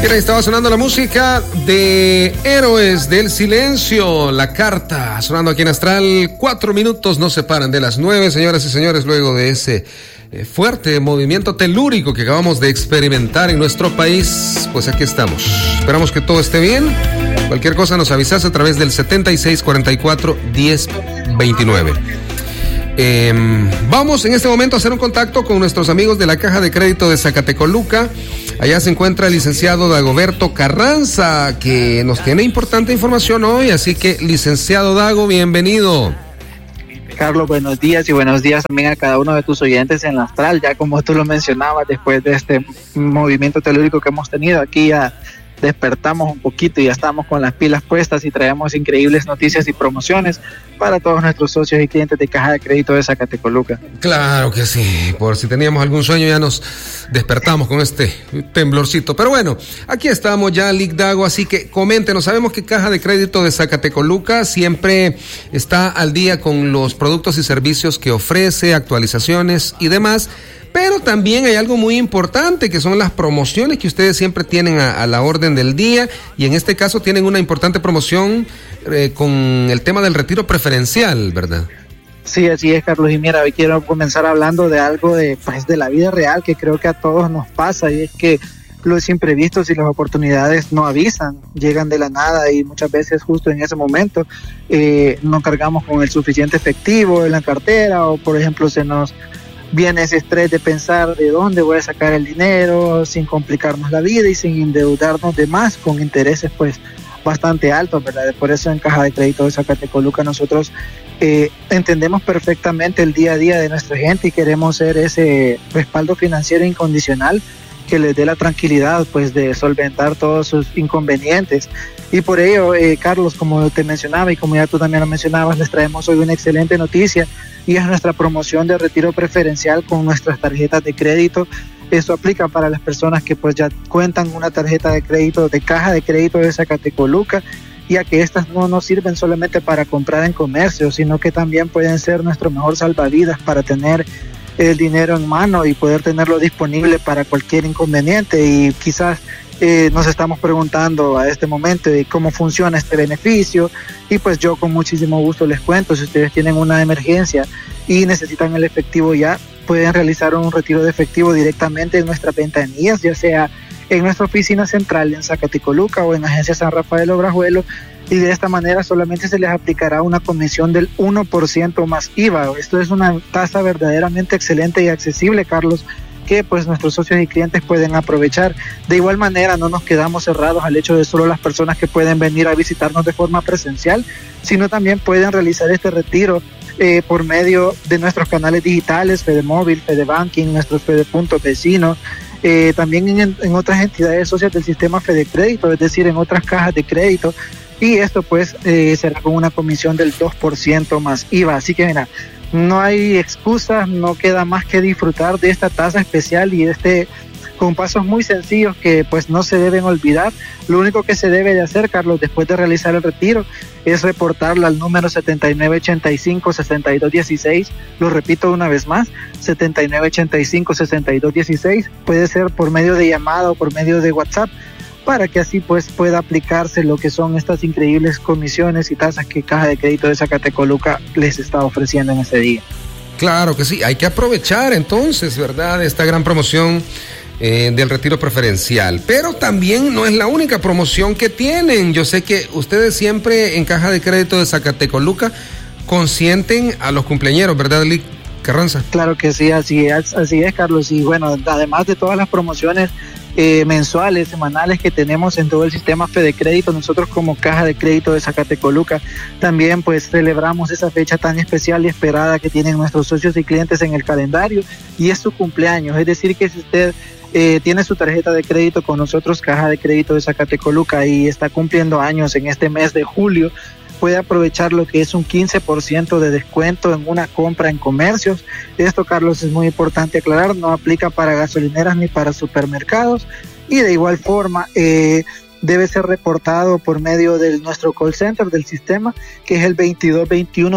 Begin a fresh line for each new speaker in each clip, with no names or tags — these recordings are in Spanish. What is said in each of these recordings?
Bien, ahí estaba sonando la música de Héroes del Silencio, La Carta, sonando aquí en Astral. 4 minutos nos separan de las 9, señoras y señores, luego de ese fuerte movimiento telúrico que acabamos de experimentar en nuestro país. Pues aquí estamos. Esperamos que todo esté bien. Cualquier cosa nos avisas a través del 7644-1029. Vamos en este momento a hacer un contacto con nuestros amigos de la Caja de Crédito de Zacatecoluca. Allá se encuentra el licenciado Dagoberto Carranza, que nos tiene importante información hoy, así que, licenciado Dago, bienvenido.
Carlos, buenos días, y buenos días también a cada uno de tus oyentes en la Astral. Ya como tú lo mencionabas, después de este movimiento telúrico que hemos tenido aquí, ya despertamos un poquito y ya estamos con las pilas puestas y traemos increíbles noticias y promociones para todos nuestros socios y clientes de Caja de Crédito de Zacatecoluca.
Claro que sí, por si teníamos algún sueño ya nos despertamos con este temblorcito. Pero bueno, aquí estamos ya, Lic Dago, así que coméntenos. Sabemos que Caja de Crédito de Zacatecoluca siempre está al día con los productos y servicios que ofrece, actualizaciones y demás. Pero también hay algo muy importante, que son las promociones que ustedes siempre tienen a la orden del día, y en este caso tienen una importante promoción con el tema del retiro preferencial, ¿verdad?
Sí, así es, Carlos, y mira, hoy quiero comenzar hablando de algo de la vida real que creo que a todos nos pasa, y es que los imprevistos y las oportunidades no avisan, llegan de la nada, y muchas veces justo en ese momento no cargamos con el suficiente efectivo en la cartera, o por ejemplo se nos viene ese estrés de pensar de dónde voy a sacar el dinero sin complicarnos la vida y sin endeudarnos de más con intereses pues bastante altos, ¿verdad? Por eso en Caja de Crédito de Zacatecoluca nosotros entendemos perfectamente el día a día de nuestra gente y queremos ser ese respaldo financiero incondicional que les dé la tranquilidad pues de solventar todos sus inconvenientes. Y por ello, Carlos, como te mencionaba y como ya tú también lo mencionabas, les traemos hoy una excelente noticia, y es nuestra promoción de retiro preferencial con nuestras tarjetas de crédito. Esto aplica para las personas que pues ya cuentan una tarjeta de crédito de Caja de Crédito de Zacatecoluca, ya que estas no nos sirven solamente para comprar en comercio, sino que también pueden ser nuestro mejor salvavidas para tener el dinero en mano y poder tenerlo disponible para cualquier inconveniente. Y quizás nos estamos preguntando a este momento de cómo funciona este beneficio, y pues yo con muchísimo gusto les cuento. Si ustedes tienen una emergencia y necesitan el efectivo ya, pueden realizar un retiro de efectivo directamente en nuestras ventanillas, ya sea en nuestra oficina central en Zacatecoluca o en Agencia San Rafael Obrajuelo, y de esta manera solamente se les aplicará una comisión del 1% más IVA. Esto es una tasa verdaderamente excelente y accesible, Carlos, que pues nuestros socios y clientes pueden aprovechar. De igual manera, no nos quedamos cerrados al hecho de solo las personas que pueden venir a visitarnos de forma presencial, sino también pueden realizar este retiro por medio de nuestros canales digitales, FedeMóvil, FedeBanking, nuestros Fedepuntos vecinos, también en otras entidades socias del sistema FedeCrédito, es decir, en otras cajas de crédito, y esto pues será con una comisión del 2% más IVA. Así que mira, no hay excusas, no queda más que disfrutar de esta tasa especial y con pasos muy sencillos que pues no se deben olvidar. Lo único que se debe de hacer, Carlos, después de realizar el retiro, es reportarlo al número 7985-6216. Lo repito una vez más, 7985-6216. Puede ser por medio de llamada o por medio de WhatsApp, para que así pues pueda aplicarse lo que son estas increíbles comisiones y tasas que Caja de Crédito de Zacatecoluca les está ofreciendo en ese día.
Claro que sí, hay que aprovechar entonces, ¿verdad?, esta gran promoción del retiro preferencial. Pero también no es la única promoción que tienen. Yo sé que ustedes siempre en Caja de Crédito de Zacatecoluca consienten a los cumpleañeros, ¿verdad, Lic Carranza?
Claro que sí, así es, Carlos. Y bueno, además de todas las promociones mensuales, semanales que tenemos en todo el sistema FedeCrédito, nosotros como Caja de Crédito de Zacatecoluca también pues celebramos esa fecha tan especial y esperada que tienen nuestros socios y clientes en el calendario, y es su cumpleaños. Es decir, que si usted tiene su tarjeta de crédito con nosotros, Caja de Crédito de Zacatecoluca, y está cumpliendo años en este mes de julio, puede aprovechar lo que es un 15% de descuento en una compra en comercios. Esto, Carlos, es muy importante aclarar, no aplica para gasolineras ni para supermercados, y de igual forma debe ser reportado por medio de nuestro call center del sistema, que es el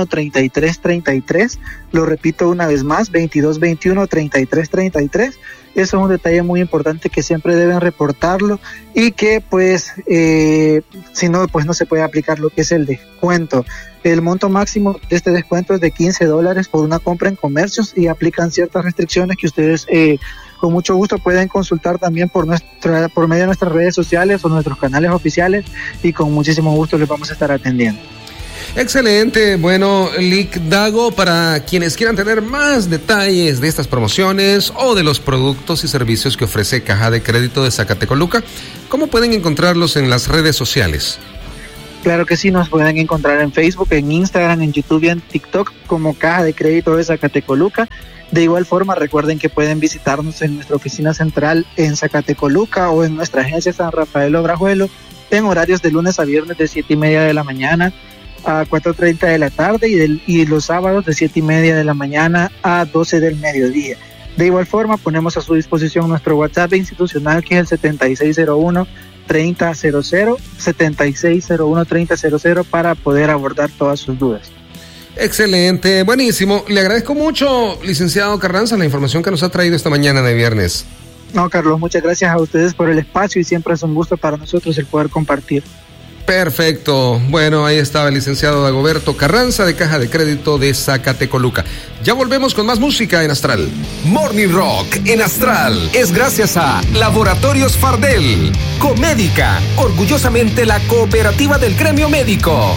2221-3333. Lo repito una vez más, 2221-3333. Eso es un detalle muy importante que siempre deben reportarlo y que pues si no, pues no se puede aplicar lo que es el descuento. El monto máximo de este descuento es de $15 por una compra en comercios y aplican ciertas restricciones que ustedes con mucho gusto pueden consultar también por medio de nuestras redes sociales o nuestros canales oficiales, y con muchísimo gusto les vamos a estar atendiendo.
Excelente. Bueno, Lic Dago, para quienes quieran tener más detalles de estas promociones o de los productos y servicios que ofrece Caja de Crédito de Zacatecoluca, ¿cómo pueden encontrarlos en las redes sociales?
Claro que sí, nos pueden encontrar en Facebook, en Instagram, en YouTube y en TikTok como Caja de Crédito de Zacatecoluca. De igual forma, recuerden que pueden visitarnos en nuestra oficina central en Zacatecoluca o en nuestra agencia San Rafael Obrajuelo en horarios de lunes a viernes de 7:30 de la mañana a 4:30 de la tarde y los sábados de 7:30 de la mañana a 12 del mediodía. De igual forma, ponemos a su disposición nuestro WhatsApp institucional, que es el 7601-3000, 7601-3000, para poder abordar todas sus dudas.
Excelente, buenísimo. Le agradezco mucho, licenciado Carranza, la información que nos ha traído esta mañana de viernes.
No, Carlos, muchas gracias a ustedes por el espacio y siempre es un gusto para nosotros el poder compartir.
Perfecto. Bueno, ahí estaba el licenciado Dagoberto Carranza de Caja de Crédito de Zacatecoluca. Ya volvemos con más música en Astral.
Morning Rock en Astral es gracias a Laboratorios Fardel, Comédica, orgullosamente la cooperativa del gremio médico.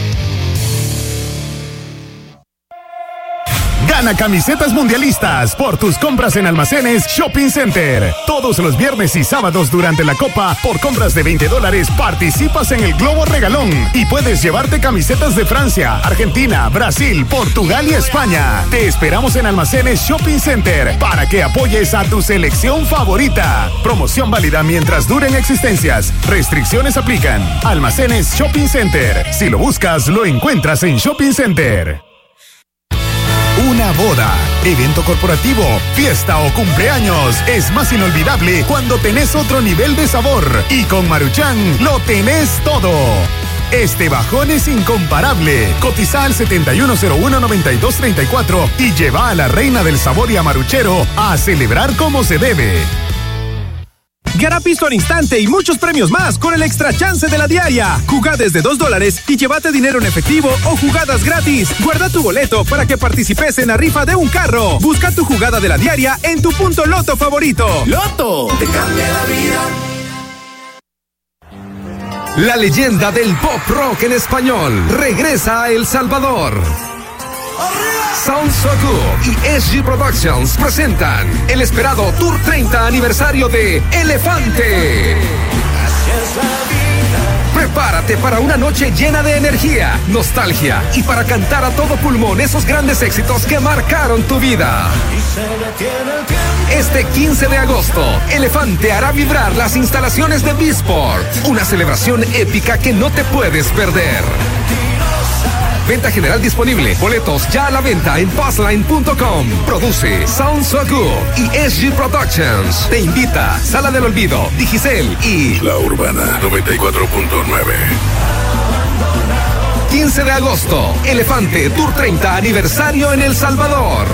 Gana camisetas mundialistas por tus compras en Almacenes Shopping Center. Todos los viernes y sábados durante la Copa, por compras de $20, participas en el Globo Regalón y puedes llevarte camisetas de Francia, Argentina, Brasil, Portugal y España. Te esperamos en Almacenes Shopping Center para que apoyes a tu selección favorita. Promoción válida mientras duren existencias. Restricciones aplican. Almacenes Shopping Center. Si lo buscas, lo encuentras en Shopping Center. Una boda, evento corporativo, fiesta o cumpleaños es más inolvidable cuando tenés otro nivel de sabor. Y con Maruchan lo tenés todo. Este bajón es incomparable. Cotiza al 7101-9234 y lleva a la reina del sabor y a Maruchero a celebrar como se debe.
Gana pisto al instante y muchos premios más con el extra chance de la diaria. Jugá desde $2 y llévate dinero en efectivo o jugadas gratis. Guarda tu boleto para que participes en la rifa de un carro. Busca tu jugada de la diaria en tu punto Loto favorito. ¡Loto! Te cambia la vida.
La leyenda del pop rock en español regresa a El Salvador. Sound So Good y SG Productions presentan el esperado Tour 30 aniversario de Elefante. Prepárate para una noche llena de energía, nostalgia y para cantar a todo pulmón esos grandes éxitos que marcaron tu vida. Este 15 de agosto, Elefante hará vibrar las instalaciones de B-Sport, una celebración épica que no te puedes perder. Venta general disponible. Boletos ya a la venta en Passline.com. Produce Sound So Good y SG Productions. Te invita Sala del Olvido, Digicel y
La Urbana 94.9.
15 de agosto, Elefante Tour 30 aniversario en El Salvador.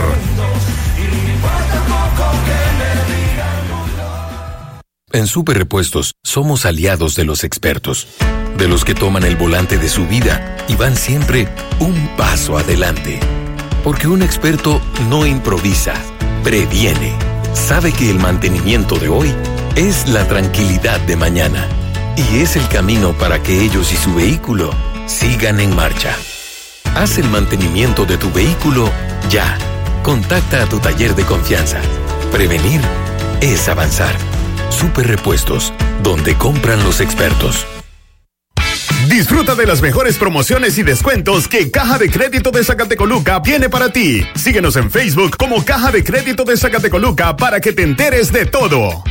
En Super Repuestos somos aliados de los expertos, de los que toman el volante de su vida y van siempre un paso adelante. Porque un experto no improvisa, previene. Sabe que el mantenimiento de hoy es la tranquilidad de mañana y es el camino para que ellos y su vehículo sigan en marcha. Haz el mantenimiento de tu vehículo ya. Contacta a tu taller de confianza. Prevenir es avanzar. Super Repuestos, donde compran los expertos.
Disfruta de las mejores promociones y descuentos que Caja de Crédito de Zacatecoluca tiene para ti. Síguenos en Facebook como Caja de Crédito de Zacatecoluca para que te enteres de todo.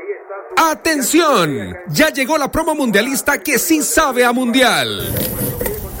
¡Atención! Ya llegó la promo mundialista que sí sabe a mundial.